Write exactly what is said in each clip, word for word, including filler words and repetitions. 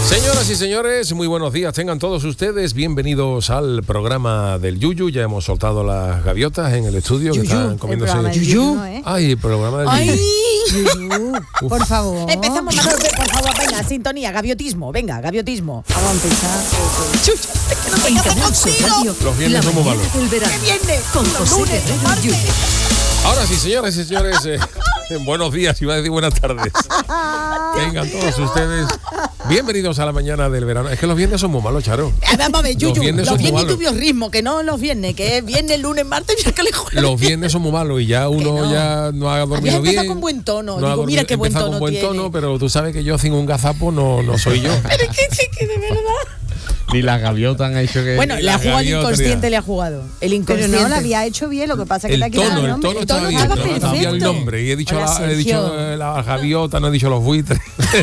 Señoras y señores, muy buenos días. Tengan todos ustedes bienvenidos al programa del Yuyu. Ya hemos soltado las gaviotas en el estudio Yuyu, que están comiéndose. el Yuyu. ¿no, eh? Ay, el programa del Ay. Yuyu. Yuyu, por favor. Empezamos, Manolo, por favor, venga, sintonía, gaviotismo, venga, gaviotismo. Vamos a empezar. Chucha, es que no tengo que hacer contigo. Los viernes somos malos. ¿Qué viene? Con Los José lunes, Guerrero martes. Yuyu. Ahora sí, señoras y señores, eh, buenos días, iba a decir buenas tardes. Vengan todos ustedes bienvenidos a la mañana del verano. Es que los viernes son muy malos, Charo. Ah, Vamos a ver, Yuyu, Los viernes los son muy viernes y tu malos. biorritmo, que no los viernes, que es viernes, lunes, martes, miércoles, jueves. Los viernes son muy malos y ya uno no. ya no ha dormido Habías bien. empezado con buen tono. No ha Digo, dormido- mira qué buen empezado tono con buen tiene. tono, pero tú sabes que yo sin un gazapo no, no soy yo. Pero es que, sí, que de verdad. Ni las gaviotas han hecho que... Bueno, le ha la jugado el gaviota, inconsciente, mira. le ha jugado. El Pero inconsciente. no, la había hecho bien, lo que pasa es que El te ha quitado tono, el el nombre. tono El tono estaba bien. estaba no, no sabía el perfecto. nombre y he dicho, Hola, la, he dicho Sergio. eh, la gaviota, no he dicho los buitres.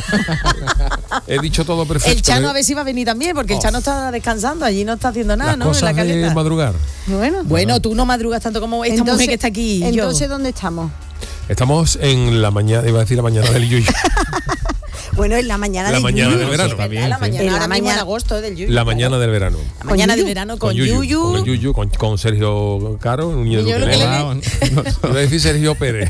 He dicho todo perfecto. El Chano ¿eh? a ver si va a venir también, porque el Oh. Chano está descansando, allí no está haciendo nada, Las ¿no? En la cosas de caleta. madrugar. Bueno, Bueno, tú no madrugas tanto como esta mujer que está aquí. y yo. Entonces, ¿dónde estamos? Estamos en la mañana, iba a decir la mañana del Yuyu. Bueno, en la mañana La de mañana Yuyu. del verano. Sí, ¿verdad? La sí. mañana, En la ahora mismo en mañana- agosto del Yuyu. La mañana del verano. La mañana de Yuyu. verano con, Yuyu. Con el Yuyu, con, con Sergio Caro, un niño de Niño de ukelele. ukelele. Iba a decir Sergio Pérez.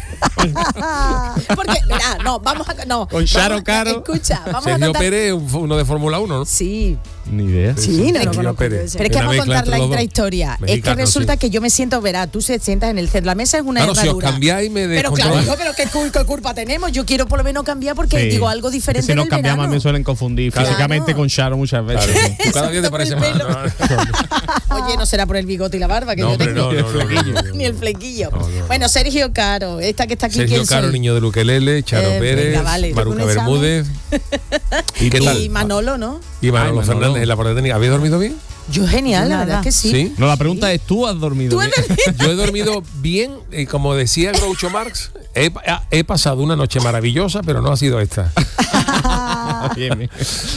Porque, mira, no, vamos a. No, Con Charo vamos a- Caro. Escucha, vamos a Sergio contar. Pérez, uno de Fórmula uno, ¿no? Sí, Ni idea. Sí, no lo Sergio conozco Pérez. yo ese. pero es que Una vamos a mezcla contar entre la los dos. intrahistoria. Es que Mexicano, resulta sí. que yo me siento, verá, tú se sientas en el centro, la mesa es una Claro, si os herradura. cambiáis me Pero claro, descontroláis. hijo, pero ¿qué, cul- qué culpa tenemos? Yo quiero por lo menos cambiar porque Sí. digo algo diferente Si nos del cambiamos verano. me suelen confundir Claro. físicamente con Charo muchas veces. Claro. Tú cada día te Por el parece más. pelo. ¿no? Oye, no será por el bigote y la barba que No, yo hombre, tengo. no, no, no, no, no. Ni el flequillo. No, no, no. Bueno, Sergio Caro, esta que está aquí, Sergio ¿quién Caro, soy? niño de ukelele, Charo Eh, Pérez, venga, vale. Maruca ¿Un examen? Bermúdez. ¿Y qué Y tal? Manolo, ¿no? Y Manolo Ay, Manolo. Fernández en la parte técnica. ¿Habéis dormido bien? Yo genial, la Nada. verdad que sí. No, la pregunta es, ¿tú has dormido ¿Tú bien? has Yo he dormido bien, y como decía Groucho Marx, he, he pasado una noche maravillosa, pero no ha sido esta. Bien, bien.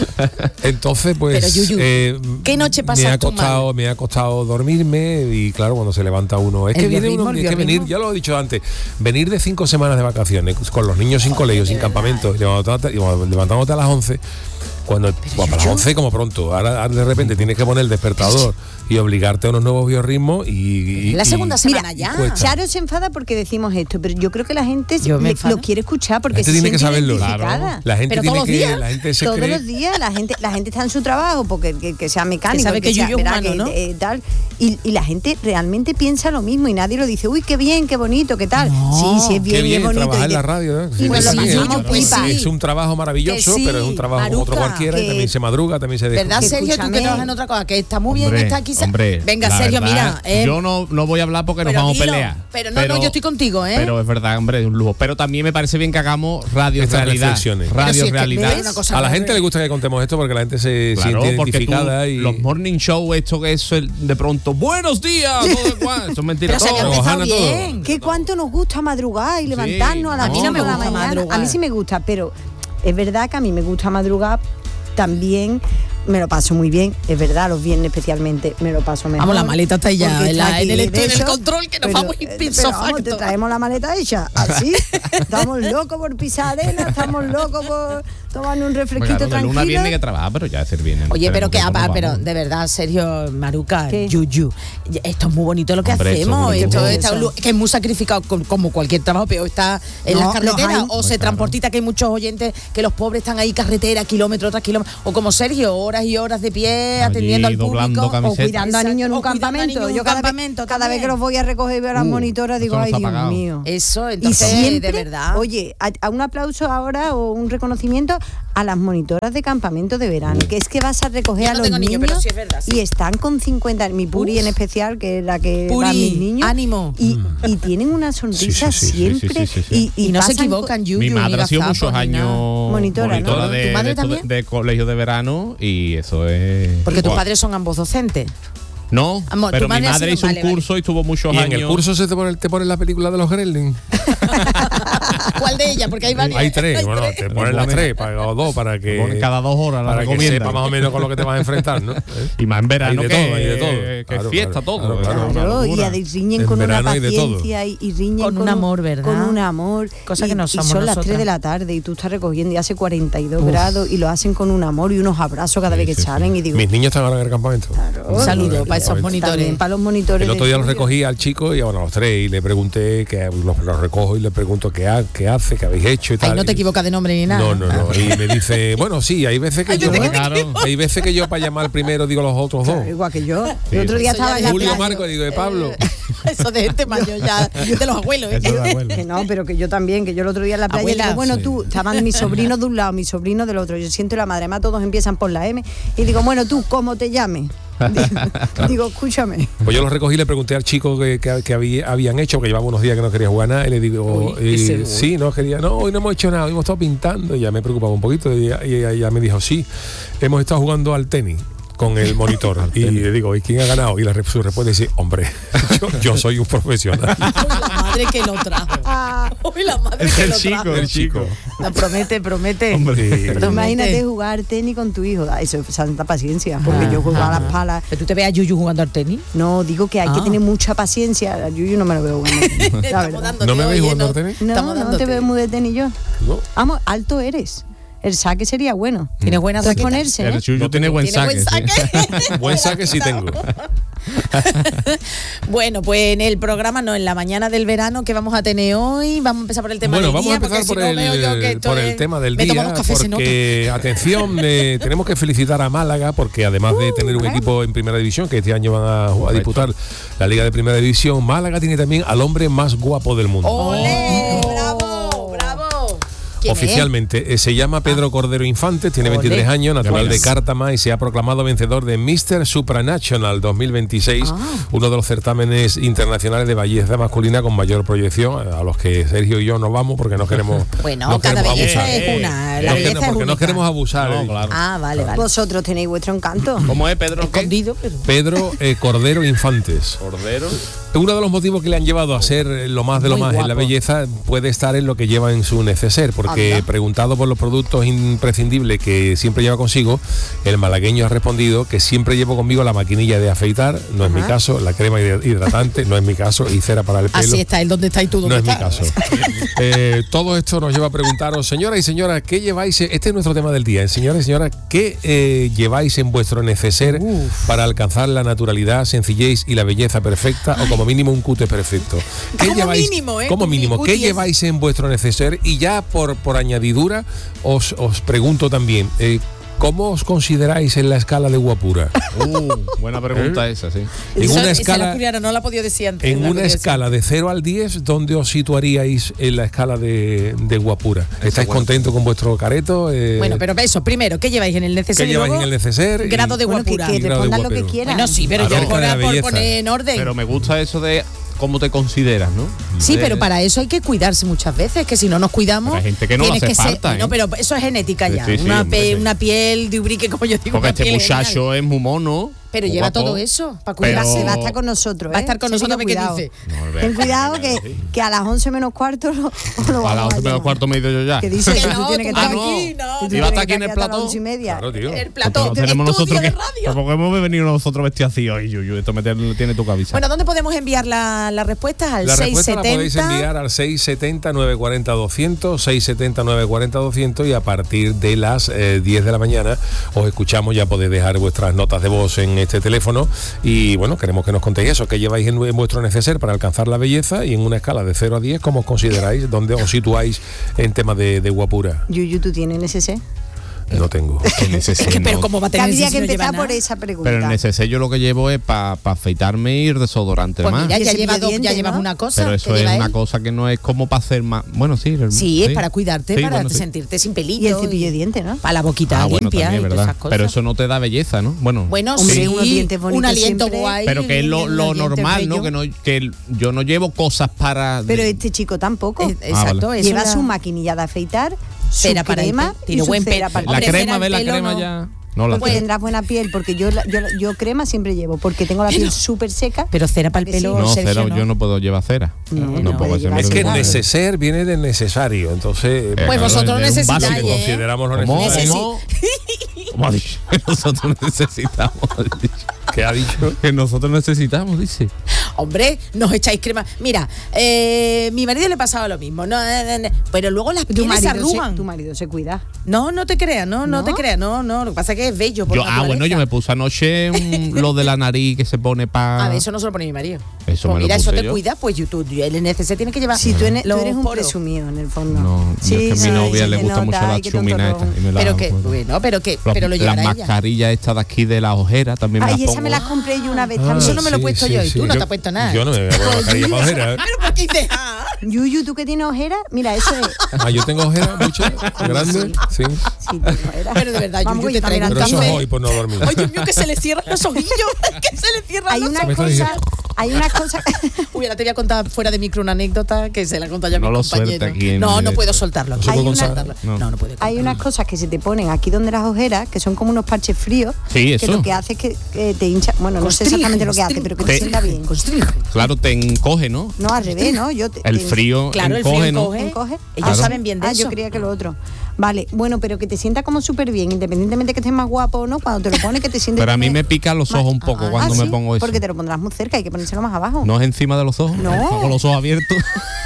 Entonces, pues. Pero, Yuyu, eh, ¿qué noche me pasas ha tú costado, mal? Me ha costado dormirme y, claro, cuando se levanta uno. Es El que viene biorritmo, uno, el es que biorritmo. venir, ya lo he dicho antes, venir de cinco semanas de vacaciones con los niños sin colegio, sin campamento, levantándote, levantándote a las once. Cuando bueno, a las once como pronto, ahora, ahora de repente tienes que poner el despertador y obligarte a unos nuevos biorritmos y, y- La y- segunda semana Mira, ya. cuesta. Charo se enfada porque decimos esto, pero yo creo que la gente Yo me le- enfado. lo quiere escuchar porque La gente se tiene que siente saberlo. identificada. Claro. La gente Pero tiene todos que, los días, la gente se Todos cree. los días la gente la gente está en su trabajo porque que, que sea mecánico, Que sabe que sea, Yuyu es verá, humano, que, ¿no? eh, tal, y, y la gente realmente piensa lo mismo y nadie lo dice, uy, qué bien, qué bonito, qué tal. No. Sí, sí es bien, Qué bien es bonito. trabajar y en de- la radio, ¿eh? y Pues nos sí, lo Yuyu, pasamos pues pipa. sí. Es un trabajo maravilloso, Que sí, pero es un trabajo como otro Maruca, cualquiera y que- también se madruga, también se ¿Verdad, descubre. Sergio? Tú que Escúchame. trabajas en otra cosa, que está muy bien, Hombre, está aquí. hombre, Venga, la Sergio, verdad, mira. eh, yo no, no voy a hablar porque nos pero vamos a dilo. pelear. Pero no, no, yo estoy contigo, ¿eh? Pero es verdad, hombre, es un lujo. Pero también me parece bien que hagamos radio Estas realidad. reflexiones. Pero si Radio es que realidad. ves una cosa A la muy- gente le gusta que contemos esto porque la gente se Claro, siente porque tú, identificada y los morning show, esto que es el, de pronto, buenos días, todo igual, eso es mentira Pero se había todo. empezado Ojana todo. bien. Que cuánto nos gusta madrugar y levantarnos a las a mí no cinco me de la gusta mañana. madrugar. A mí sí me gusta, pero es verdad que a mí me gusta madrugar también. Me lo paso muy bien, es verdad, los viernes especialmente me lo paso mejor. Vamos, la maleta está ahí ya, porque en la- está en el aquí, estudio, de en el hecho, control, que nos pero, vamos eh, ipso pero vamos, facto. te traemos la maleta hecha, así. Estamos locos por pisar arena, estamos locos por tomar un refresquito Claro, de luna tranquilo. viene que trabaja, pero ya es el viernes. Oye, pero que, que apa, pero de verdad, Sergio, Maruca, ¿Qué? Yuyu, esto es muy bonito lo que Hombre, esto es hacemos. muy Esto bonito. está un lu- que es muy sacrificado com- como cualquier trabajo, pero está en No, las carreteras los hay. o se Pues claro. transportita, que hay muchos oyentes que los pobres están ahí carretera, kilómetros tras kilómetros, o como Sergio, horas y horas de pie, Allí atendiendo al doblando público. camiseta. O cuidando a Exacto, niños en un o cuidando a campamento. niños en un Yo cada, campamento vez, cada vez también. que los voy a recoger y veo a las Uh, monitoras, digo, eso no ay, está Dios pagado. mío. Eso, Y entonces, siempre, de verdad. oye, a, a un aplauso ahora o un reconocimiento a las monitoras de campamento de verano, que es que vas a recoger Yo a no los tengo niños, niños pero sí es verdad, sí. y están con cincuenta, mi Puri Uf. en especial, que es la que Puri, van mis niños, ánimo. y, y tienen una sonrisa Sí, sí, sí, sí, siempre sí, sí, sí. y, Y no se pasan equivocan, co- Yuyu. Mi madre ni ha sido gazapos, muchos ni nada. años Monitora, ¿no? ¿Tu de, madre de, esto de- también? de colegio de verano y eso es... Porque tus Guau. padres son ambos docentes. No, Amor, pero tu mi madre ha madre sido- hizo vale, un curso y estuvo muchos Y años. en el curso se te pone, te pone la película de los Gremlins. ¿Cuál de ellas? Porque hay varias. Hay tres, Hay bueno, tres. te ponen las tres para, o dos para que, Ponen cada dos horas la para que recomiendan. sepa más o menos con lo que te vas a enfrentar, ¿no? ¿Eh? Y más en verano Hay de que, todo, hay de todo. que Claro, fiesta claro, todo. claro, es claro. una Claro, y locura. además riñen En con una verano hay de todo. paciencia y, y riñen Con un amor, ¿verdad? Con un amor. Cosa y, que no y somos son las nosotras. tres de la tarde y tú estás recogiendo y hace cuarenta y dos grados y lo hacen con un amor y unos abrazos cada vez que sí, sí. salen y digo, Mis niños están ahora en el campamento. claro, Un saludo para esos También monitores. también para los monitores. El otro de día los estudio. recogí al chico y bueno, a los tres y le pregunté que los, los recojo y le pregunto qué, ha- qué hace, qué habéis hecho y tal. Ahí no te Y- equivocas de nombre ni nada. No, no, no. Y me dice, bueno, sí, hay veces que Hay yo veces que Claro. hay veces que yo para llamar primero digo los otros dos. Claro, igual que yo. El otro día Eso ya estaba en de la Julio playa. Marco, digo, de Pablo. Eso de gente mayor ya. De los abuelos, ¿eh? Eso da abuelo. Que no, pero que yo también, que yo el otro día en la playa Abuela, digo, bueno, sí. tú, estaban mis sobrinos de un lado, mis sobrinos del otro. Yo siento la madre, además todos empiezan por la M. Y digo, bueno, tú, ¿cómo te llames? Digo, digo, escúchame. Pues yo los recogí y le pregunté al chico que, que, que había- habían hecho, porque llevaba unos días que no quería jugar nada, y le digo, Uy, y, ese- sí, no quería, no, hoy no hemos hecho nada, hoy hemos estado pintando, y ya me preocupaba un poquito, y ya, y ya- ya me dijo, sí, hemos estado jugando al tenis con el monitor. Y le digo, ¿y quién ha ganado? Y la, re- su respuesta es, hombre, yo, yo soy un profesional. Uy, la madre que lo trajo. Uy, la madre Es que el lo chico, trajo. el chico. No, promete, promete. Hombre. Sí. Tú imagínate jugar tenis con tu hijo. Ah, eso es santa paciencia, porque yo juego a las palas. ¿Pero tú te ves a Yuyu jugando al tenis? No, digo que hay que Ah. tener mucha paciencia. Yo, yo no me lo veo bueno. la Estamos verdad. dándote, ¿No me veis oye, jugando no. al tenis? No, Estamos no te dándote. veo muy de tenis yo. No. Vamos, alto eres. El saque sería bueno. Tienes buena Puedes raqueta. ponerse, ¿eh? El Chuyo tiene buen Tiene saque. buen sí. saque. Buen saque sí tengo. Bueno, pues en el programa, no, en la mañana del verano que vamos a tener hoy, vamos a empezar por el tema Bueno, del vamos día. a empezar porque por, si no el, veo yo que esto por el es- tema del me tomo día, los cafés, se nota. porque, atención, eh, tenemos que felicitar a Málaga, porque además de tener un equipo en Primera División, que este año van a, a disputar la Liga de Primera División, Málaga tiene también al hombre más guapo del mundo. ¡Olé! ¡Bravo! ¡Bravo! ¿Quién es? Oficialmente, eh, se llama Pedro Cordero Infante, tiene Olé. veintitrés años, natural de buenas. Cártama y se ha proclamado vencedor de míster Supranational dos mil veintiséis, Ah. uno de los certámenes internacionales de belleza masculina con mayor proyección, a los que Sergio y yo no vamos porque no queremos, Bueno, no cada queremos belleza abusar. es una. La No belleza queremos- es porque no única. queremos abusar. No, eh. claro. Ah, vale, vale. Vosotros tenéis vuestro encanto. ¿Cómo es, Pedro? ¿Qué? Escondido, pero. Pedro eh, Cordero Infantes. Cordero. Uno de los motivos que le han llevado a ser eh, lo más de lo Muy más en la guapo. belleza puede estar en lo que lleva en su neceser, porque Anda. preguntado por los productos imprescindibles que siempre lleva consigo, el malagueño ha respondido que siempre llevo conmigo la maquinilla de afeitar, no es mi caso, la crema hidratante, no es mi caso, y cera para el pelo. Así está, el dónde está y tú No dónde es mi estás. caso. Eh, todo esto nos lleva a preguntaros, señoras y señoras, ¿qué lleváis? Este es nuestro tema del día. Señoras y señoras, ¿qué eh, lleváis en vuestro neceser para alcanzar la naturalidad, sencillez y la belleza perfecta, o como mínimo un cute perfecto? ¿Qué Como lleváis, mínimo, ¿eh? Como Como mínimo, cutie ¿qué es- lleváis en vuestro neceser? Y ya por, por añadidura, os, os pregunto también, eh, ¿cómo os consideráis en la escala de guapura? Uh, buena pregunta esa, sí. En Esa- una esa escala... la Juliana no la ha podido decir antes. En la ha una podido decir. escala de cero al diez, ¿dónde os situaríais en la escala de, de guapura? ¿Estáis bueno. contentos con vuestro careto? Eh, Bueno, pero eso, primero, ¿qué lleváis en el ¿qué neceser? y lleváis luego en el neceser? Y- grado de Bueno, que, guapura. que Y grado de respondan lo que guapero. quieran. Bueno, sí, pero Claro, ya con la por, por belleza. poner en orden. Pero me gusta eso de cómo te consideras, ¿no? Sí, De- pero para eso hay que cuidarse muchas veces, que si no nos cuidamos. Pero hay gente que no le tienes hace ser- falta, ¿eh? No, pero eso es genética ya. Sí, sí, una, hombre, pe- sí. una piel de ubrique, como yo digo. Porque una este piel muchacho es muy mono. Pero muy lleva guapo. todo eso para Pero- cuidarse. Va a estar con nosotros. Va a ¿eh? estar con Sergio, nosotros, a ver qué cuidado. dice. No, ve- Ten cuidado que, Sí. que a las once menos cuarto lo, lo A las vamos once menos llamar. cuarto me he ido yo ya. Que dice Que que no, tú tienes que tú estar no. aquí. no, y tú no. Iba a tienes estar aquí que en el hasta las plató. once y media. Claro, tío. El Nosotros plató. tenemos estudio nosotros de que. radio. ¿Por qué hemos venido nosotros vestidos así hoy, Yuyu? Esto me tiene, tiene tu cabeza. Bueno, ¿dónde podemos enviar la- las respuestas? Al La respuesta la podéis seiscientos setenta. enviar al seis setenta, nueve cuarenta, doscientos, seis setenta, nueve cuarenta, doscientos, y a partir de las eh, diez de la mañana os escuchamos, ya podéis dejar vuestras notas de voz en este teléfono y bueno, queremos que nos contéis eso, que lleváis en, en vuestro neceser para alcanzar la belleza y en una escala de cero a diez, ¿cómo os consideráis? ¿Dónde os situáis en temas de, de guapura? Yuyu, ¿tú tienes neceser? No tengo. Es que, pero ¿cómo va a Que tener habría si que no lleva empezar por nada? esa pregunta. Pero en ese yo lo que llevo es para pa afeitarme y ir desodorante Pues más. mira, Y ya, el lleva cepillo dos- de ya dientes, llevas ¿no? una cosa. Pero que eso es lleva una él. cosa que no es como para hacer más. Bueno, sí. Sí, es para cuidarte, Sí, para bueno, sí. sentirte sin pelillo. Y el cepillo de dientes, ¿no? Para la boquita Ah, bueno, limpia también, y todas ¿verdad? esas cosas. Pero eso no te da belleza, ¿no? Bueno, Bueno, Hombre, sí, unos dientes bonitos un aliento siempre. guay. pero que es lo, lo unos dientes normal, ¿no? bellos. Que, no que yo no llevo cosas para. Pero de- este chico tampoco. Eh, Exacto, vale. eso Lleva era- su maquinilla de afeitar, su Cera para el crema pe- y tiene su buen cera pelo. para el la Hombre, pelo. crema, cera ve el la pelo crema no. ya. No, la porque cera. tendrás buena piel, porque yo, la- yo, la- yo crema siempre llevo, porque tengo la piel súper seca. Pero cera para el ¿A que sí? pelo, No, Sergio, cera, ¿no? yo no puedo llevar cera. No, no puedo puede hacer llevar Es que Claro. neceser viene de necesario, entonces... Eh, Pues claro, vosotros es un necesitáis, básico. ¿eh? Consideramos lo ¿Cómo? necesario. ¿Cómo? ¿Cómo ha dicho? Que nosotros necesitamos. ¿Qué ha dicho? Que nosotros necesitamos, dice. Hombre, nos echáis crema. Mira, eh, mi marido le pasaba lo mismo, no, eh, eh, pero luego las Tu pieles se marido, se, arrugan. tu marido se cuida. No, no te creas, no, no, ¿No? te creas, no, no. Lo que pasa es que es bello. Por Yo, ah, naturaleza. bueno, yo me puse anoche un- lo de la nariz que se pone para. A ver, eso no se lo pone mi marido. Eso Pues me lo mira, eso puse te yo. cuida, pues YouTube. El N C C tiene que llevar. Si tú, eres- tú los eres un poros. presumido en el fondo. No, yo es que a mi novia se le te gusta nota, mucho la ay, qué chumina tontorrón. esta. y me la- Pero que, pues, bueno, pero que, las- pero lo las llevará ella. mascarillas estas de aquí de las ojeras también me Ay, las esa pongo. me la compré yo una vez Ah, también. Eso no me lo he sí, puesto sí, yo, y sí. tú no te Yo- has puesto nada. Yo no me voy a poner mascarilla para ojera. Pero ¿por qué dices ah? Yuyu, tú que tienes ojeras, mira, eso es. Ah, yo tengo ojeras muchas, grandes, sí. Sí, tengo ojeras. Pero de verdad, Vamos, Yuyu, yo te también traigo un Pero eso café. es hoy por no dormir. Oye, Dios mío, que se le cierran los ojillos. Que se le cierran Hay los una me ojos. está cosa, diciendo. hay una cosa. Uy, ahora te voy a contar fuera de micro una anécdota que se la contó ya a No mi lo compañero. suelte aquí en No, no directo. puedo soltarlo. No se Hay puede una- contar. No, no, no puede Hay contarlo. unas cosas que se te ponen aquí donde las ojeras, que son como unos parches fríos. Sí, Que eso. lo que hace es que eh, te hincha. Bueno, no sé Constringe, exactamente lo que hace, constringe, pero que te Te- sienta bien. Constringe. Claro, te encoge, ¿no? No, al revés, ¿no? Yo te, El te- frío Claro, el encoge, frío ¿no? encoge. ¿Encoge? Ellos Ah, saben bien de ah, eso. yo creía que lo otro. Vale, bueno, pero que te sienta como súper bien, independientemente que estés más guapo o no, cuando te lo pones que te sientes Pero a mí bien. me pican los ojos un poco Ah, cuando ¿sí? me pongo eso. Porque te lo pondrás muy cerca, hay que ponérselo más abajo. No es encima de los ojos. No. Con los ojos abiertos.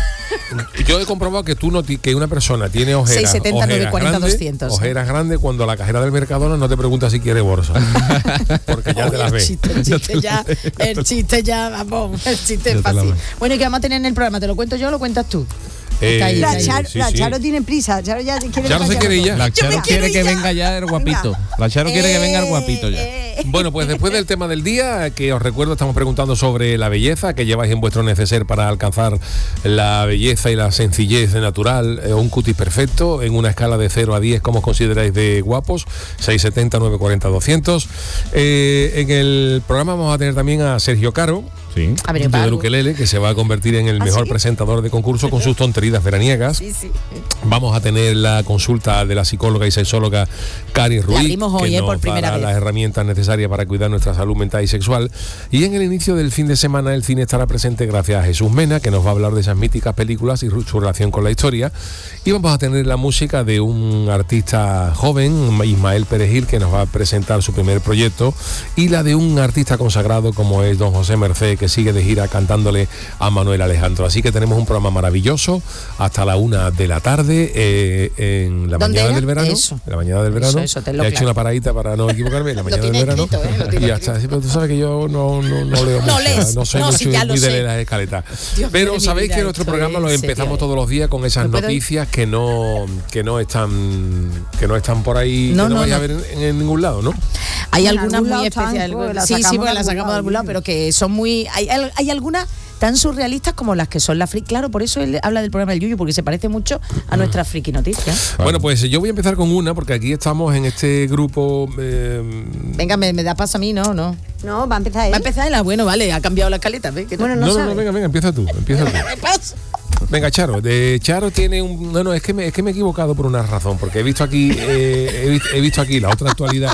Yo he comprobado que tú no ti- que una persona tiene ojeras, seis setenta, nueve ojeras cuarenta, grandes, doscientos. ojeras grandes cuando la cajera del Mercadona no te pregunta si quiere bolsa. Porque ya te las el ves. chiste, el chiste ya, el chiste ya, vamos, el chiste es Ya te la fácil. ves. Bueno, ¿y qué vamos a tener en el programa? ¿Te lo cuento yo o lo cuentas tú? Eh, Está ahí, La, está ahí. Charo, sí, la sí. Charo tiene prisa, Charo ya quiere Charo ver se a quiere ir ya. La Charo me quiere quiero que ya. venga ya el guapito. La Charo quiere que venga el guapito ya. Eh, Bueno, pues después del tema del día, que os recuerdo, estamos preguntando sobre la belleza que lleváis en vuestro neceser para alcanzar la belleza y la sencillez natural, eh, un cutis perfecto, en una escala de cero a diez, ¿cómo os consideráis de guapos? seis setenta, nueve cuarenta, doscientos. Eh, en el programa vamos a tener también a Sergio Caro, Sí. A ver, de para del algo. ukelele, que se va a convertir en el ¿Ah, mejor sí? presentador de concurso con sus tonterías veraniegas. Sí, sí. Vamos a tener la consulta de la psicóloga y sexóloga Cari Ruiz, abrimos hoy, que eh, nos por primera dará vez. las herramientas necesarias para cuidar nuestra salud mental y sexual. Y en el inicio del fin de semana el cine estará presente gracias a Jesús Mena, que nos va a hablar de esas míticas películas y su relación con la historia. Y vamos a tener la música de un artista joven, Ismael Perejil, que nos va a presentar su primer proyecto, y la de un artista consagrado como es don José Merced, que sigue de gira cantándole a Manuel Alejandro. Así que tenemos un programa maravilloso hasta la una de la tarde eh, en la ¿Dónde mañana era? del verano. Eso. En la mañana del verano. Eso, eso, tenlo He hecho claro. una paradita para no equivocarme. En la Lo mañana del tiene verano. escrito, ¿eh? Lo tiene Y ya está. escrito. Sí, pero tú sabes que yo no, no, no leo No mucho. lees. No soy No, mucho sí, ya lo muy de sé. leer las escaletas. Dios Pero mío de mi sabéis vida, que nuestro esto programa lo es empezamos serio, ¿eh? todos los días con esas ¿No puedo ir? noticias que no que no están que no están por ahí, No, que no, no, vais no. a ver en, en ningún lado, ¿no? Hay En algunas algún muy lado están, especiales. pues, la Sí, sí, sacamos porque de las algún sacamos de algún lado, lado, pero que son muy. Hay, al- hay algunas tan surrealistas como las que son las friki. Claro, por eso él habla del programa del Yuyu, porque se parece mucho a nuestras friki noticias. Bueno, pues yo voy a empezar con una porque aquí estamos en este grupo eh, Venga, me, me da paso a mí, ¿no? No. No, va a empezar él. Va a empezar él. Ah, bueno, vale, ha cambiado la escaleta. ¿ves? Que Bueno, no, no, no, sabe. no, venga, venga, empieza tú, empieza tú. Me paso. Venga, Charo, de Charo tiene un... No, no, es que me, es que me he equivocado por una razón, porque he visto aquí, eh, he, visto, he visto aquí la otra actualidad.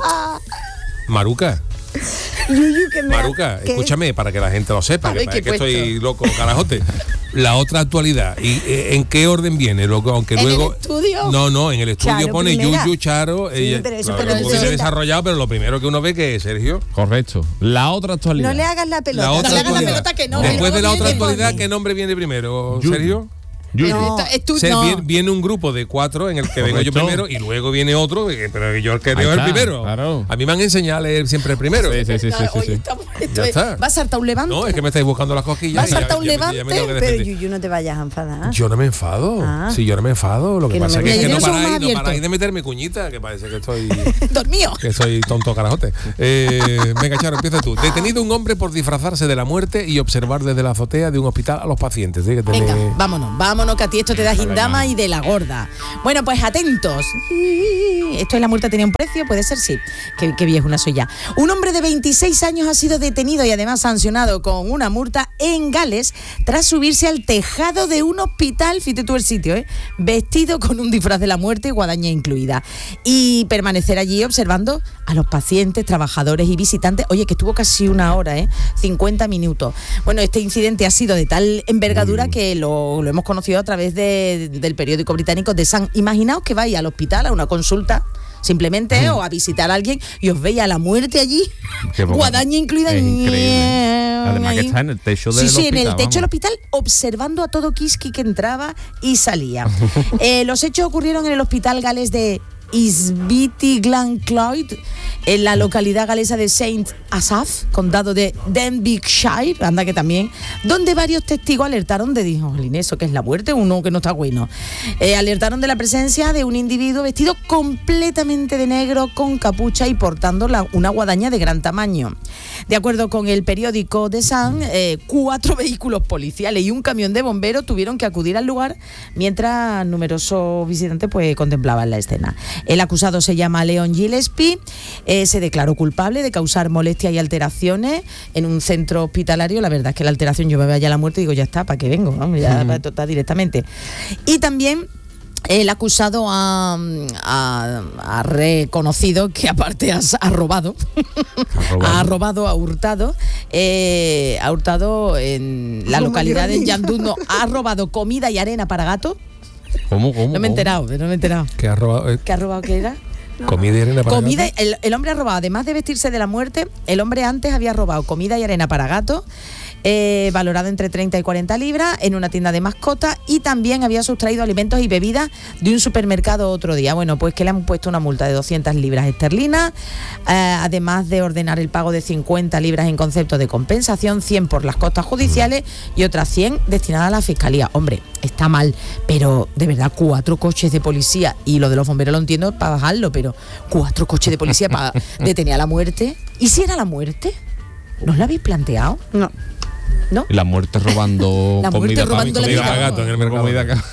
Maruca, Yuyu, que me Maruca, que- escúchame, para que la gente lo sepa, A que ver, parece ¿qué que he puesto? estoy loco, carajote. La otra actualidad, ¿y eh, en qué orden viene? Loco, aunque ¿En luego... el estudio? No, no, en el estudio Charo pone primera. Yuyu, Charo... Sí, ella- pero eso claro, pero lo se puede sienta. desarrollado, pero lo primero que uno ve que es Sergio. Correcto. La otra actualidad. No le hagas la pelota. La otra le hagas la actualidad. pelota que no, Después luego de la otra viene- actualidad, ¿qué nombre viene primero, Yuyu. Sergio? Yuyu. No. Esto- es tú- Se- no. viene, viene un grupo de cuatro en el que vengo yo Correcto. primero y luego viene otro, eh, pero yo el que leo es el está, primero. claro. A mí me han enseñado a leer siempre el primero. Sí, sí, sí, sí, sí, Oye, sí. estamos- esto Ya es- está. ¿Va a saltar un levante? No, es que me estáis buscando las cosquillas. ¿Vas a y ya- saltar un ya me- ya me levante? tengo que Pero defender. Yuyu, no te vayas a enfadar. Yo no me enfado. Ah. Sí, yo no me enfado. Lo que, Que no pasa me es que, digas. no Yo no soy más paráis, no abierto. paráis de meterme cuñita, que parece que estoy... Dormido. que soy tonto carajote. Eh, venga, Charo, empieza tú. Detenido un hombre por disfrazarse de la muerte y observar desde la azotea de un hospital a los pacientes. Tiene que tener- Venga, vámonos, vámonos, que a ti esto te da gindama y de la gorda. Bueno, pues atentos. Esto de la muerte tenía un precio, puede ser, sí. Qué, qué viejuna soy ya. Un hombre de veintiséis años ha sido detenido y además sancionado con una multa en Gales tras subirse al tejado de un hospital, fíjate tú el sitio, ¿eh? vestido con un disfraz de la muerte, guadaña incluida, y permanecer allí observando a los pacientes, trabajadores y visitantes. Oye, que estuvo casi una hora, ¿eh? cincuenta minutos. Bueno, este incidente ha sido de tal envergadura mm. que lo, lo hemos conocido a través de, del periódico británico The Sun. Imaginaos que vais al hospital a una consulta simplemente mm. o a visitar a alguien y os veis a la muerte allí, guadaña incluida. Es increíble. Además que está en el techo del sí, hospital. Sí, en el techo vamos. del hospital, observando a todo Kiski que entraba y salía. eh, los hechos ocurrieron en el hospital galés de Isbiti Glencloyd, en la localidad galesa de Saint Asaph, condado de Denbighshire, anda que también, donde varios testigos alertaron de, dijo, ¿eso que es la muerte? Uno que no está bueno. Eh, alertaron de la presencia de un individuo vestido completamente de negro, con capucha y portando la, una guadaña de gran tamaño. De acuerdo con el periódico The Sun, eh, cuatro vehículos policiales y un camión de bomberos tuvieron que acudir al lugar mientras numerosos visitantes pues contemplaban la escena. El acusado se llama Leon Gillespie, eh, se declaró culpable de causar molestias y alteraciones en un centro hospitalario. La verdad es que la alteración, yo me veo allá a la muerte y digo, ya está, ¿para qué vengo? Vamos, ya para tocar directamente. Y también el acusado ha, ha, ha reconocido que aparte ha, ha robado, ha robado, ha robado, ha hurtado, eh, ha hurtado en la localidad de Llandudno, ha robado comida y arena para gato. ¿Cómo, cómo? No me he enterado, no me he enterado. ¿Qué ha robado? Eh? ¿Qué ha robado? ¿Qué era? Comida y arena para comida, gato. El, el hombre ha robado, además de vestirse de la muerte, el hombre antes había robado comida y arena para gato, eh, valorado entre treinta y cuarenta libras, en una tienda de mascotas, y también había sustraído alimentos y bebidas de un supermercado otro día. Bueno, pues que le han puesto una multa de doscientas libras esterlinas, eh, además de ordenar el pago de cincuenta libras en concepto de compensación, cien por las costas judiciales y otras cien destinadas a la fiscalía. Hombre, está mal, pero de verdad, cuatro coches de policía, y lo de los bomberos lo entiendo para bajarlo, pero cuatro coches de policía para detener a la muerte. ¿Y si era la muerte? ¿No lo habéis planteado? No. ¿No? Y la muerte robando la muerte comida robando para Comida para gato en el mercado. Comida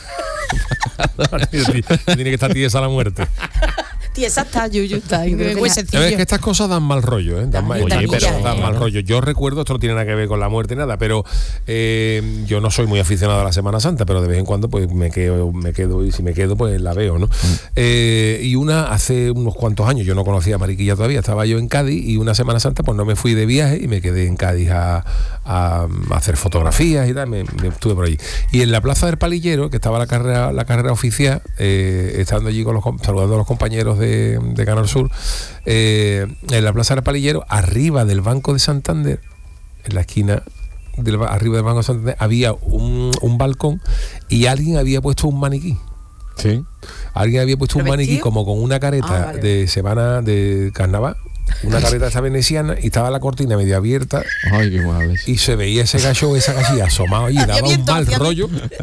Tiene que estar tiesa la muerte. Tiesa está, Yuyu está. Pues es que estas cosas dan mal rollo, ¿eh? Dan mal, oye, pero dan mal rollo. Yo recuerdo, esto no tiene nada que ver con la muerte, nada, pero eh, yo no soy muy aficionado a la Semana Santa, pero de vez en cuando pues me quedo, me quedo y si me quedo pues la veo, ¿no? Mm. Eh, y una, hace unos cuantos años, yo no conocía a Mariquilla todavía, estaba yo en Cádiz, y una Semana Santa pues no me fui de viaje y me quedé en Cádiz a, a, a hacer fotografías y tal, me, me estuve por allí. Y en la Plaza del Palillero, que estaba la carrera, la carrera oficial, eh, estando allí con los, saludando a los compañeros de De, de Canal Sur, eh, en la Plaza del Palillero, arriba del Banco de Santander, en la esquina del, arriba del Banco de Santander, había un, un balcón y alguien había puesto un maniquí. Sí. Alguien había puesto un maniquí vestido? como con una careta ah, vale. de semana de carnaval, una careta esta veneciana, y estaba la cortina medio abierta. Ay, qué mal. Y se veía ese gallo, esa gallina asomado allí, daba un mal rollo.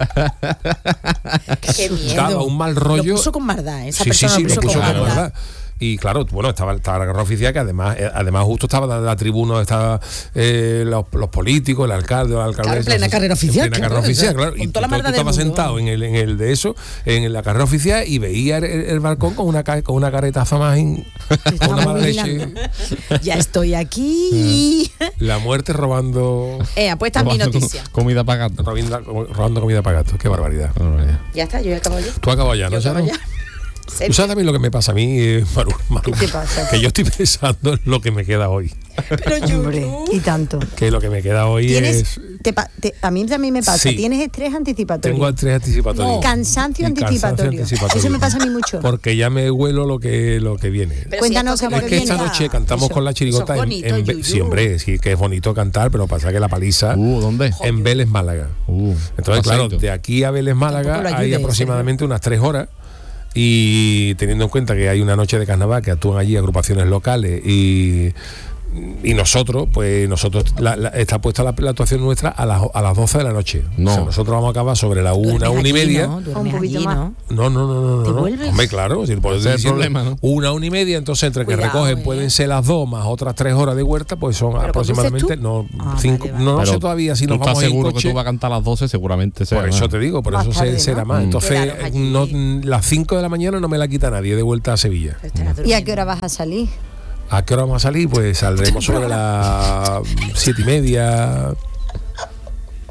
Qué miedo. Daba un mal rollo. Lo puso con maldad, esa sí, persona sí, sí, lo puso, lo puso con con maldad. maldad. Y claro, bueno, estaba, estaba la carrera oficial, que además eh, además justo estaba la, la tribuna, estaba eh, los, los políticos, el alcalde, la alcaldesa. Claro, en plena carrera oficial. En plena carrera oficial, claro. Y tú, tú estabas sentado en el, en el de eso, en la carrera oficial, y veía el, el balcón con una, con una caretaza más in, con una mala leche. Ya estoy aquí. La muerte robando. Eh, pues esta es mi noticia. Comida para gato. Robando, robando comida para gato. Qué barbaridad. Ya está, yo he acabado ya. Tú has acabado ya, ¿no? Yo acabo ya. ¿Tú sabes también lo que me pasa a mí, eh, Maru, Maru? ¿Qué te pasa? Que yo estoy pensando en lo que me queda hoy. Pero yo, Hombre, y tanto. Que lo que me queda hoy ¿Tienes, es... te, te, a mí también me pasa. Sí. ¿Tienes estrés anticipatorio? Tengo estrés anticipatorio. No. Cansancio, Y anticipatorio. cansancio anticipatorio. Eso me pasa a mí mucho. Porque ya me huelo lo que, lo que viene. Pero Cuéntanos si qué Es que esta noche cantamos Eso, con la chirigota eso es en, bonito, en Be- Yuyu. sí, hombre, sí que es bonito cantar, pero pasa que la paliza Uh, ¿dónde? en Vélez, Málaga. Uh, Entonces, claro, aceito. de aquí a Vélez, Málaga Tampoco lo hay ayudes, aproximadamente unas tres horas. Y teniendo en cuenta que hay una noche de carnaval, que actúan allí agrupaciones locales, y y nosotros, pues nosotros la, la, está puesta la, la actuación nuestra a las, a las doce de la noche. No. O sea, nosotros vamos a acabar sobre la una, una y media. ¿no? Un Duermes poquito allí, más. ¿no? No, no, no, no, ¿Te no. vuelves? Hombre, claro, si por eso Ese es el diciendo problema, ¿no? una, una y media, entonces entre que Cuidado, recogen eh. pueden ser las dos más otras tres horas de huerta, pues son ¿Pero aproximadamente conduces tú? no Ah, cinco, vale, vale. no, no Pero sé todavía si ¿tú nos vamos estás en seguro coche. que tú vas a cantar a las doce? Seguramente sea. Por eso te digo, por Más eso se- tarde, será ¿no? más. Mm. Entonces, Quedaros allí. no, las cinco de la mañana no me la quita nadie de vuelta a Sevilla. Estarás ¿Y a durmiendo. qué hora vas a salir? ¿A qué hora vamos a salir? Pues saldremos sobre las siete y media.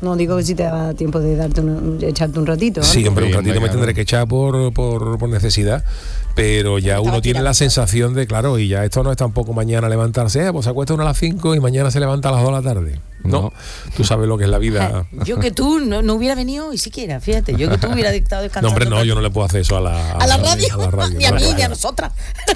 No digo que si te da tiempo de darte un, de echarte un ratito. ¿no? Sí, hombre, un Sí, ratito hombre, me claro. tendré que echar por, por, por necesidad, pero ya uno tiene la sensación de, claro, y ya esto no es tampoco mañana levantarse, eh, pues se acuesta uno a las cinco y mañana se levanta a las dos de la tarde. No, No. tú sabes lo que es la vida. Yo que tú no, no hubiera venido ni siquiera, fíjate, yo que tú hubiera dictado No, descansando. hombre, no, yo no le puedo hacer eso a la, A la radio, a la radio, ni a no mí, puedo. ni a nosotras.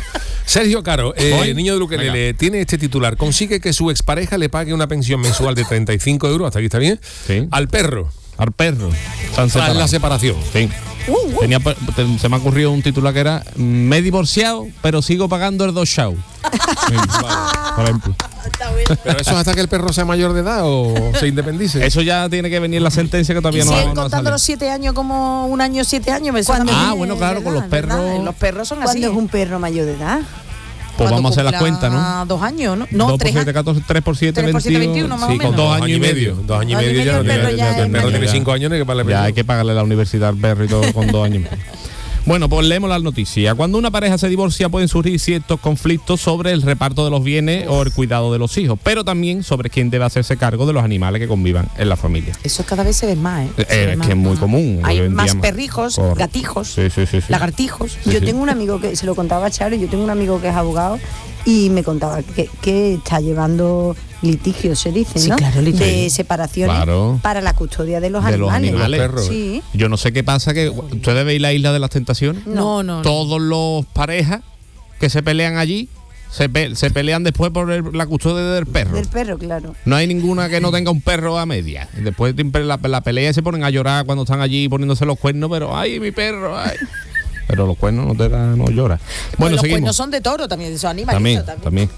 Sergio Caro, eh, Voy. niño de Luquelele, tiene este titular. Consigue que su expareja le pague una pensión mensual de treinta y cinco euros, hasta aquí está bien, Sí. al perro, Al perro. Se han tras separado. la separación. Sí. Tenía, pe- te- se me ha ocurrido un titular que era me he divorciado, pero sigo pagando el dos show. Sí, por ejemplo. ¿Pero eso es hasta que el perro sea mayor de edad o se independice? Eso ya tiene que venir la sentencia que Y todavía no, siguen no ha contando salido. los siete años como un año, siete años. Me suena ¿Cuándo? a mí, Ah, bueno, claro, con los ¿verdad? perros- Los perros son así. ¿Cuándo es un perro mayor de edad? Pues Cuando vamos a hacer las cumpla cuentas, ¿no? Dos años, ¿no? No, dos por tres siete, años. catorce, tres por siete, tres por siete, veintiuno. veintiuno, más Sí, o con menos. dos años y medio. Dos años y medio ya el no perro tiene, ya es el perro mayor. tiene Ya. cinco años, ¿no? Que para Ya hay que pagarle la universidad al perro y todo con dos años. Bueno, pues leemos las noticias. Cuando una pareja se divorcia pueden surgir ciertos conflictos sobre el reparto de los bienes o el cuidado de los hijos, pero también sobre quién debe hacerse cargo de los animales que convivan en la familia. Eso cada vez se ve más, ¿eh? Eh, Se ve es más. que es muy común. Hay hoy en más día perrijos, Correcto. gatijos, Sí, sí, sí, sí. lagartijos. Sí, yo sí. tengo un amigo que se lo contaba a Charo, yo tengo un amigo que es abogado y me contaba que, que está llevando litigios, se dice, Sí, ¿no? claro, litigios. de separaciones Claro. para la custodia de los De los animales. animales. Los perros. Sí. Yo no sé qué pasa, que ustedes veis la isla de las tentaciones. No, no, no. Todos los parejas que se pelean allí se, pe- se pelean después por el- la custodia del perro. Del perro, claro. No hay ninguna que no tenga un perro a media. Después siempre la, la pelea y se ponen a llorar cuando están allí poniéndose los cuernos, pero ¡ay, mi perro! Ay. Pero los cuernos no te dan, no llora. Bueno, Bueno, los seguimos. cuernos son de toro también, esos animales. También, también.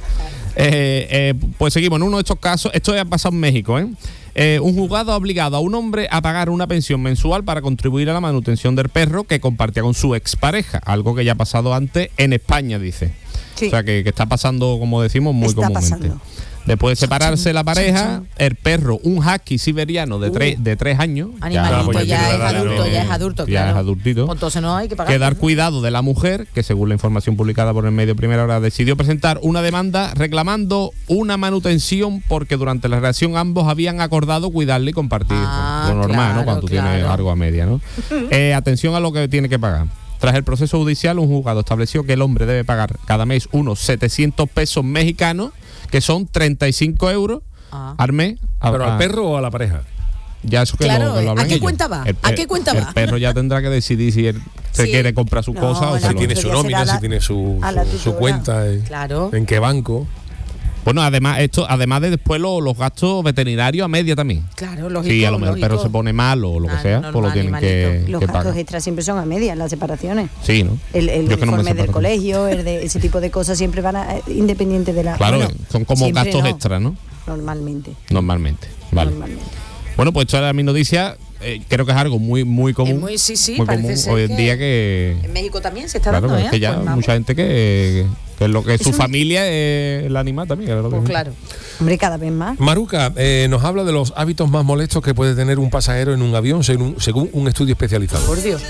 Eh, eh, pues seguimos en uno de estos casos. Esto ya ha pasado en México, ¿eh? Eh, un juzgado ha obligado a un hombre a pagar una pensión mensual para contribuir a la manutención del perro que compartía con su expareja, algo que ya ha pasado antes en España, dice. Sí. O sea, que, que está pasando, como decimos, muy Está comúnmente. pasando. Después de separarse la pareja, el perro, un husky siberiano de, tres, de tres años, Animalito, pues ya ya, tiene es la edad adulto, de- ya es adulto, ya claro. es adultito. Pues entonces no hay que pagar. que dar cuidado de la mujer, que según la información publicada por el medio Primera Hora decidió presentar una demanda reclamando una manutención porque durante la relación ambos habían acordado cuidarle y compartir. Ah, Lo normal, claro, ¿no? Cuando tú tienes claro. algo a media, ¿no? Eh, atención a lo que tiene que pagar. Tras el proceso judicial, un juzgado estableció que el hombre debe pagar cada mes unos setecientos pesos mexicanos, que son treinta y cinco euros Ah. al mes. a- ¿Pero a- al perro o a la pareja? Ya eso que Claro, lo, que lo ¿a hablan qué ellos. cuenta va? El ¿A per- qué cuenta el va? perro ya tendrá que decidir si él se Sí. quiere comprar su No, cosa o la se Si lo... tiene custodia su será nómina, la- si tiene su, a la su- su tutora. cuenta, eh, Claro. en qué banco. Bueno, además esto, además de después lo- los gastos veterinarios a media también. Claro, lógico. Si a lo mejor el lógico. perro se pone mal o lo que Claro, sea, normal, pues lo tienen que, animalito. Los que gastos pagar. extras siempre son a medias, las separaciones. Sí, ¿no? El, el Yo es que no me uniforme del separo. colegio, el de ese tipo de cosas siempre van a, eh, independiente de la. Claro, bueno, son como siempre gastos no, extras, ¿no? Normalmente. Normalmente. Vale. Normalmente. Bueno, pues esto era mi noticia. Eh, creo que es algo muy, muy común. muy- sí, sí, muy parece común ser hoy en que día que. En México también se está Claro, dando, es ¿eh? que ya Pues hay vamos. mucha gente que, que es lo que Es su un- familia es el animal también. que es lo que- Pues claro. Hombre, cada vez más. Maruca, eh, nos habla de los hábitos más molestos que puede tener un pasajero en un avión según, según un estudio especializado. Por Dios.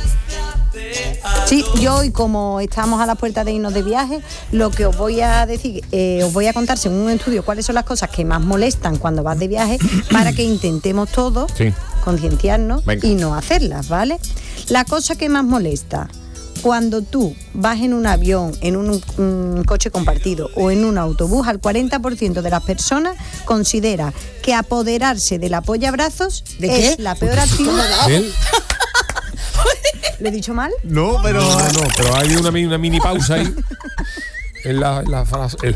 Sí, yo hoy como estamos a la puerta de irnos de viaje, lo que os voy a decir, eh, os voy a contar según un estudio cuáles son las cosas que más molestan cuando vas de viaje para que intentemos todos Sí. concienciarnos Venga. y no hacerlas, ¿vale? La cosa que más molesta cuando tú vas en un avión, en un, un coche compartido o en un autobús, al cuarenta por ciento de las personas considera que apoderarse del apoyabrazos ¿De es qué? la peor actitud. ¿Él? ¿Le he dicho mal? No, pero. No, no, no, pero hay una, mi- una mini pausa ahí. En la, en la frase. el-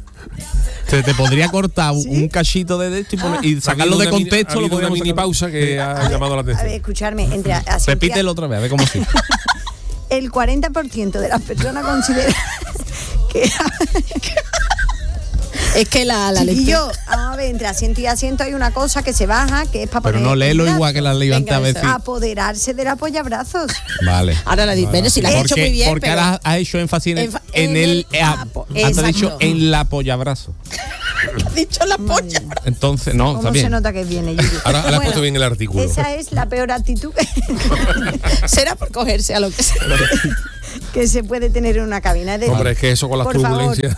Se te podría cortar un- un cachito de esto y, poner- y sacarlo ha de habido una mini- contexto. ha Lo habido una podríamos mini sacar. pausa que ha llamado la A ver, atención. escucharme, entre asiento y Repítelo otra vez, a ver cómo sí. el cuarenta por ciento de las personas considera que Es que la, la y lectura. yo, vamos a ver, entre asiento y asiento hay una cosa que se baja, que es para Pero poner no léelo el brazo. igual que la levanta a Venga, veces. Apoderarse del apoyabrazos. Vale. Ahora la dices, bueno, si la has hecho Porque, muy bien, porque pero ahora has hecho énfasis en el, Enfa- en en el, el eh, ah, apo- antes has exacto. dicho en la apoyabrazo. has dicho la polla. Entonces, no, está ¿Cómo se bien. nota que viene, Yuyu? Ahora le has puesto bien el artículo. Esa es la peor actitud Será por cogerse a lo que sea. que se puede tener en una cabina. Es decir, Hombre, es que eso con las por favor. turbulencias.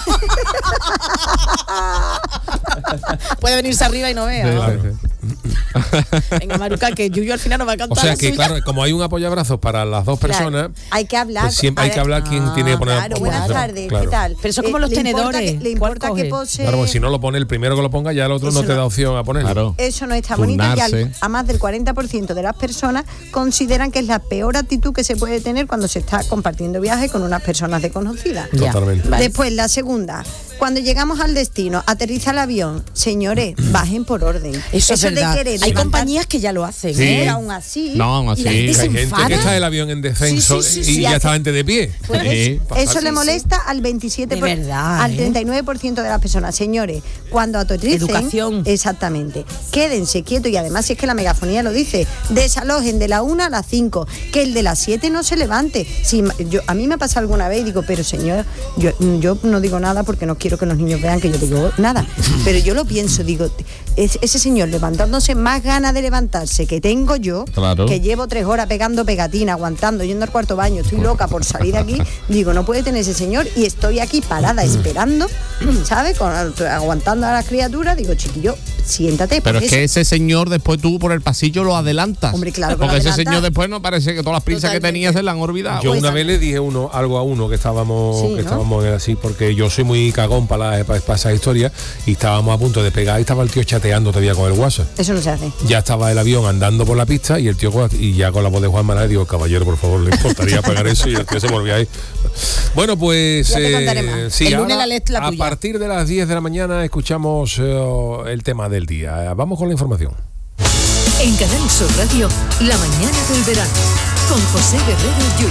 Puede venirse arriba y no vea. Sí, ¿no? sí, sí. Venga, Maruca, que Yuyu al final no va a cantar. O sea la que, suya. claro, como hay un apoyabrazos para las dos personas, Claro, hay que hablar. pues siempre hay que hablar quién Ah, tiene que poner. Claro, buenas Claro, tardes, claro. ¿qué tal? Pero eso como Eh, los ¿le importa tenedores. que- ¿Le ¿Cuál importa coge? que pose? Claro, pues si no lo pone el primero que lo ponga, ya el otro Eso no te no. da opción a ponerlo. Claro. Eso no está bonito y Turnarse. al- a más del cuarenta por ciento de las personas consideran que es la peor actitud que se puede tener cuando se está compartiendo viaje con unas personas desconocidas. Ya. Totalmente. Vale. Después, la segunda, cuando llegamos al destino, aterriza el avión, señores, bajen por orden. Eso, es de verdad. querer Hay levantar- compañías que ya lo hacen. Sí. ¿eh? Pero aún así. No, aún Y la así. gente Hay se gente enfada. que está el avión en descenso Sí, sí, sí, y sí, ya hace- está gente de pie. Pues Sí. eso, eso Pasa- le molesta al veintisiete por ciento, De verdad, al ¿eh? treinta y nueve por ciento de las personas. Señores, cuando aterricen, Educación. exactamente, quédense quietos y además si es que la megafonía lo dice, desalojen de la una a las cinco, que el de las siete no se levante. Si, yo, a mí me ha pasado alguna vez y digo, pero señor, yo, yo no digo nada porque no quiero que los niños vean que yo digo nada, pero yo lo pienso, digo, es- ese señor levantándose más ganas de levantarse que tengo yo, Claro. que llevo tres horas pegando pegatina, aguantando, yendo al cuarto baño, estoy loca por salir de aquí, digo, no puede tener ese señor y estoy aquí parada esperando, ¿sabes? Con, aguantando a las criaturas, digo, chiquillo, siéntate. Pero porque es que eso- ese señor después tú por el pasillo lo adelantas. Hombre, claro que lo Porque ese adelanta. señor después no parece que todas las prisas que Totalmente. tenía se le han olvidado. Yo Pues- una vez le dije uno algo a uno que estábamos Sí, que ¿no? estábamos así porque yo soy muy cagón para, la- para, para esas historias y estábamos a punto de pegar y estaba el tío chateando todavía con el WhatsApp. Eso no se hace. Ya estaba el avión andando por la pista y el tío con- y ya con la voz de Juan Manuel digo, caballero, por favor, le importaría pagar eso y el tío se volvió ahí. Bueno, pues Ya te contaré más. sí, El lunes ahora, la letra la a tuya. partir de las diez de la mañana escuchamos eh, el tema del día. Vamos con la información. En Canal Sur Radio, la mañana del verano, con José Guerrero Yuyu.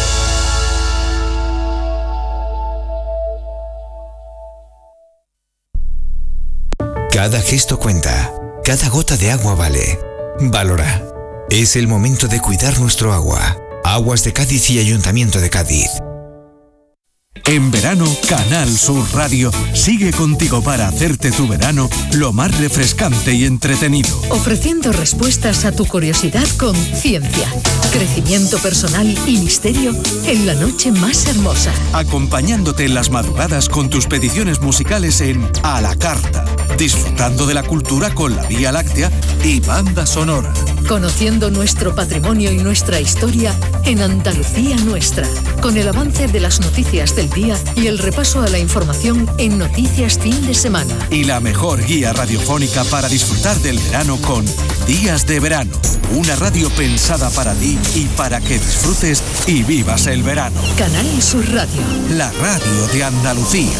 Cada gesto cuenta, cada gota de agua vale. Valora. Es el momento de cuidar nuestro agua. Aguas de Cádiz y Ayuntamiento de Cádiz. En verano, Canal Sur Radio sigue contigo para hacerte tu verano lo más refrescante y entretenido. Ofreciendo respuestas a tu curiosidad con ciencia, crecimiento personal y misterio en la noche más hermosa. Acompañándote en las madrugadas con tus peticiones musicales en A la Carta. Disfrutando de la cultura con la Vía Láctea y banda sonora. Conociendo nuestro patrimonio y nuestra historia en Andalucía Nuestra. Con el avance de las noticias del día y el repaso a la información en Noticias Fin de Semana. Y la mejor guía radiofónica para disfrutar del verano con Días de Verano. Una radio pensada para ti y para que disfrutes y vivas el verano. Canal Sur Radio. La radio de Andalucía.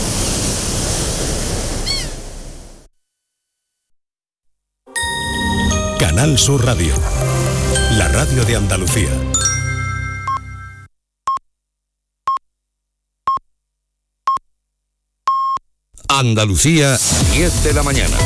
Canal Sur Radio, la radio de Andalucía. Andalucía, diez de la mañana.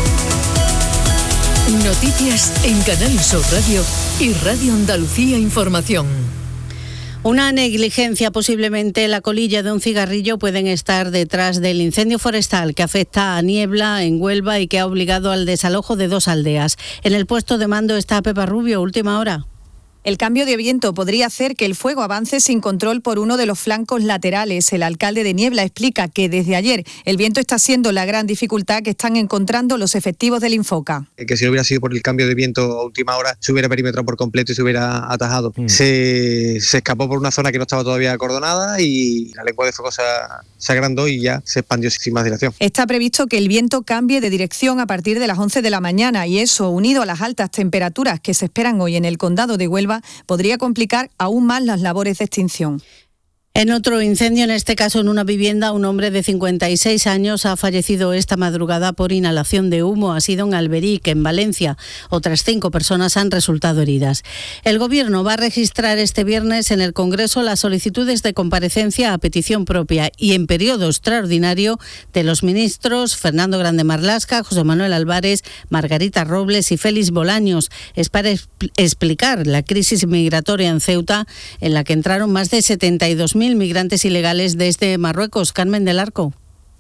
Noticias en Canal Sur Radio y Radio Andalucía Información. Una negligencia, posiblemente la colilla de un cigarrillo, pueden estar detrás del incendio forestal que afecta a Niebla en Huelva y que ha obligado al desalojo de dos aldeas. En el puesto de mando está Pepa Rubio, última hora. El cambio de viento podría hacer que el fuego avance sin control por uno de los flancos laterales. El alcalde de Niebla explica que desde ayer el viento está siendo la gran dificultad que están encontrando los efectivos del Infoca. Que si no hubiera sido por el cambio de viento a última hora, se hubiera perimetrado por completo y se hubiera atajado. Mm. Se, se escapó por una zona que no estaba todavía acordonada y la lengua de fuego se, se agrandó y ya se expandió sin más dilación. Está previsto que el viento cambie de dirección a partir de las once de la mañana y eso, unido a las altas temperaturas que se esperan hoy en el condado de Huelva, podría complicar aún más las labores de extinción. En otro incendio, en este caso en una vivienda, un hombre de cincuenta y seis años ha fallecido esta madrugada por inhalación de humo. Ha sido en Alberic, en Valencia. Otras cinco personas han resultado heridas. El Gobierno va a registrar este viernes en el Congreso las solicitudes de comparecencia a petición propia y en periodo extraordinario de los ministros Fernando Grande Marlaska, José Manuel Álvarez, Margarita Robles y Félix Bolaños. Es para explicar la crisis migratoria en Ceuta, en la que entraron más de setenta y dos mil migrantes ilegales desde Marruecos. Carmen del Arco.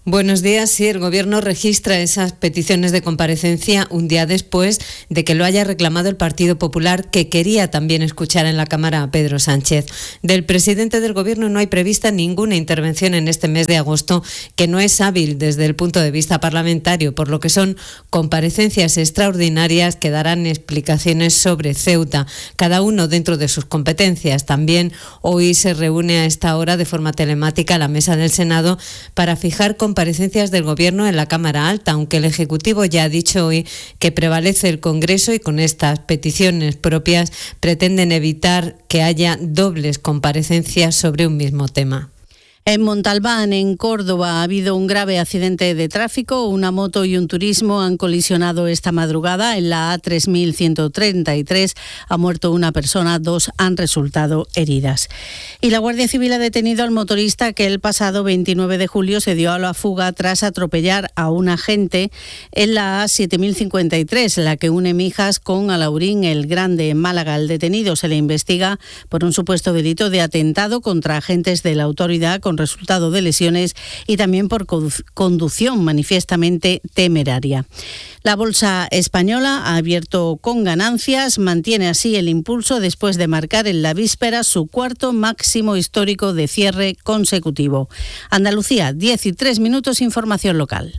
Buenos días. Sí, el Gobierno registra esas peticiones de comparecencia un día después de que lo haya reclamado el Partido Popular, que quería también escuchar en la Cámara a Pedro Sánchez. Del presidente del Gobierno no hay prevista ninguna intervención en este mes de agosto, que no es hábil desde el punto de vista parlamentario, por lo que son comparecencias extraordinarias que darán explicaciones sobre Ceuta, cada uno dentro de sus competencias. También hoy se reúne a esta hora de forma telemática la mesa del Senado para fijar comparecencias del Gobierno en la Cámara Alta, aunque el Ejecutivo ya ha dicho hoy que prevalece el Congreso y con estas peticiones propias pretenden evitar que haya dobles comparecencias sobre un mismo tema. En Montalbán, en Córdoba, ha habido un grave accidente de tráfico. Una moto y un turismo han colisionado esta madrugada en la A tres mil ciento treinta y tres. Ha muerto una persona, dos han resultado heridas. Y la Guardia Civil ha detenido al motorista que el pasado veintinueve de julio se dio a la fuga tras atropellar a un agente en la A siete mil cincuenta y tres, la que une Mijas con Alaurín el Grande, en Málaga. El detenido se le investiga por un supuesto delito de atentado contra agentes de la autoridad con resultado de lesiones y también por conducción manifiestamente temeraria. La bolsa española ha abierto con ganancias, mantiene así el impulso después de marcar en la víspera su cuarto máximo histórico de cierre consecutivo. Andalucía, diez y tres minutos, información local.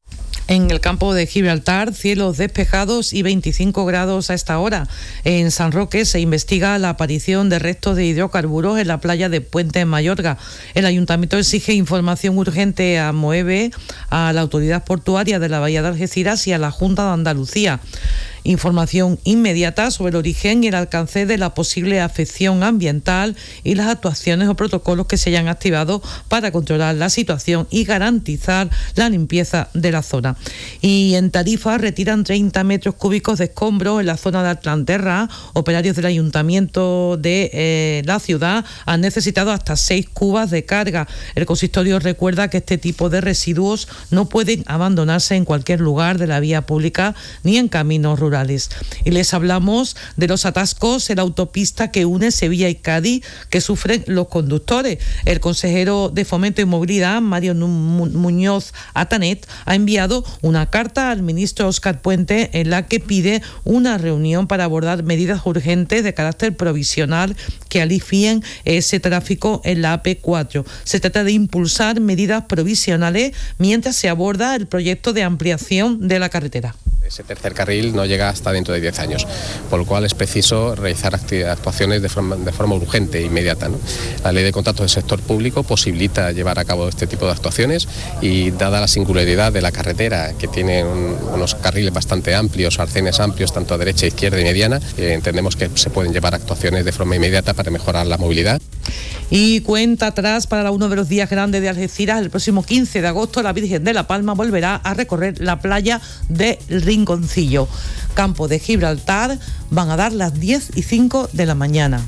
En el campo de Gibraltar, cielos despejados y veinticinco grados a esta hora. En San Roque se investiga la aparición de restos de hidrocarburos en la playa de Puente en Mayorga. El ayuntamiento exige información urgente a MOEVE, a la autoridad portuaria de la Bahía de Algeciras y a la Junta de Andalucía. Información inmediata sobre el origen y el alcance de la posible afección ambiental y las actuaciones o protocolos que se hayan activado para controlar la situación y garantizar la limpieza de la zona. Y en Tarifa retiran treinta metros cúbicos de escombros en la zona de Atlanterra. Operarios del ayuntamiento de eh, la ciudad han necesitado hasta seis cubas de carga. El consistorio recuerda que este tipo de residuos no pueden abandonarse en cualquier lugar de la vía pública ni en caminos rurales. Y les hablamos de los atascos en la autopista que une Sevilla y Cádiz que sufren los conductores. El consejero de Fomento y Movilidad, Mario Muñoz Atanet, ha enviado una carta al ministro Óscar Puente en la que pide una reunión para abordar medidas urgentes de carácter provisional que alivien ese tráfico en la A P cuatro. Se trata de impulsar medidas provisionales mientras se aborda el proyecto de ampliación de la carretera. Ese tercer carril no llega hasta dentro de diez años, por lo cual es preciso realizar actuaciones de forma, de forma urgente e inmediata, ¿no? La ley de contratos del sector público posibilita llevar a cabo este tipo de actuaciones y, dada la singularidad de la carretera, que tiene un, unos carriles bastante amplios, arcenes amplios, tanto a derecha, izquierda y mediana, eh, entendemos que se pueden llevar actuaciones de forma inmediata para mejorar la movilidad. Y cuenta atrás para uno de los días grandes de Algeciras. El próximo quince de agosto la Virgen de la Palma volverá a recorrer la playa de Rinconcillo. Campo de Gibraltar, van a dar las diez y cinco de la mañana.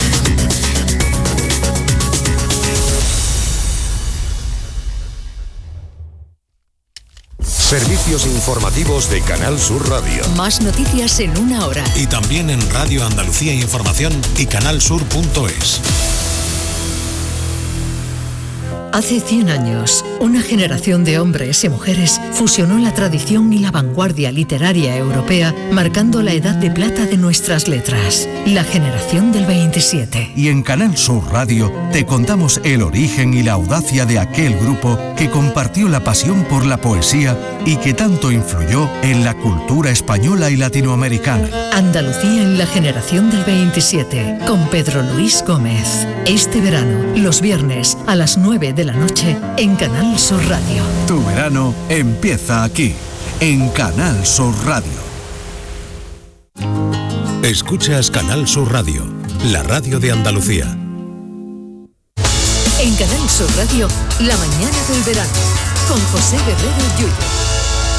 Servicios informativos de Canal Sur Radio. Más noticias en una hora. Y también en Radio Andalucía Información y canal sur punto es. Hace cien años, una generación de hombres y mujeres fusionó la tradición y la vanguardia literaria europea, marcando la edad de plata de nuestras letras, la generación del veintisiete. Y en Canal Sur Radio te contamos el origen y la audacia de aquel grupo que compartió la pasión por la poesía y que tanto influyó en la cultura española y latinoamericana. Andalucía en la generación del veintisiete, con Pedro Luis Gómez. Este verano, los viernes a las nueve de la noche en Canal Sur Radio. Tu verano empieza aquí, en Canal Sur Radio. Escuchas Canal Sur Radio, la radio de Andalucía. En Canal Sur Radio, la mañana del verano, con José Guerrero Yuyo.